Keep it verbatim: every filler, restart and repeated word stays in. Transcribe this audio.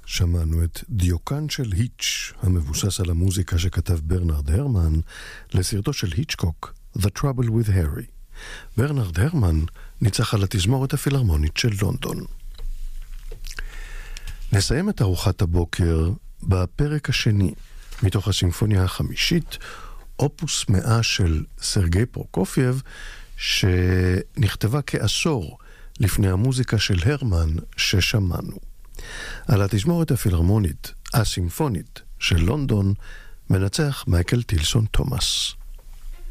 שמענו את דיוקן של היץ', המבוסס על המוזיקה שכתב ברנרד הרמן לסרטו של היצ'קוק, The Trouble with Harry. ברנרד הרמן ניצח על התזמורת הפילהרמונית של לונדון. נסיים את ארוחת הבוקר בפרק השני מתוך הסימפוניה החמישית, אופוס מאה של סרגי פרוקופייב, שנכתבה כעשור לפני המוזיקה של הרמן ששמענו. על התזמורת הפילהרמונית הסימפונית של לונדון מנצח מייקל טילסון תומאס.